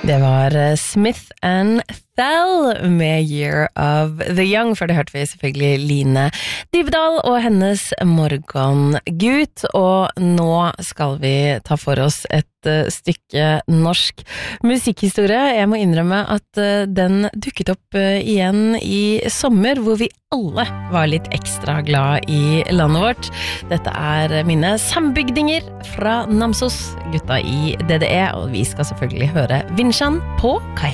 Det var Smith and Thal med Year of the Young, for det hørte vi selvfølgelig Line Dybdahl og hennes Morgengut, og nå skal vi ta for oss et stykke norsk musikkhistorie. Jeg må innrømme at den dukket opp igjen i sommer, hvor vi alle var litt ekstra glad i landet vårt. Dette er mine sambygdinger fra Namsos, gutta i DDE, og vi skal selvfølgelig høre Vinsjan på Kai